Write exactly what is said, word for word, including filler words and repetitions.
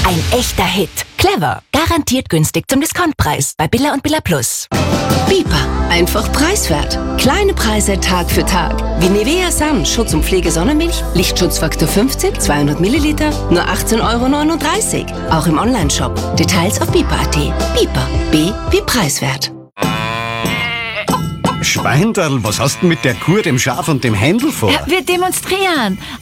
Ein echter Hit. Clever. Garantiert günstig zum Discountpreis. Bei Billa und Billa Plus. Bipa. Einfach preiswert. Kleine Preise Tag für Tag. Wie Nivea Sun, Schutz- und Pflege-Sonnenmilch, Lichtschutzfaktor fünfzig, zweihundert Milliliter, nur achtzehn Euro neununddreißig. Auch im Onlineshop. Details auf bipa punkt at. Bipa. B wie preiswert. Schweinderl, was hast du mit der Kuh, dem Schaf und dem Händel vor? Ja, wir demonstrieren.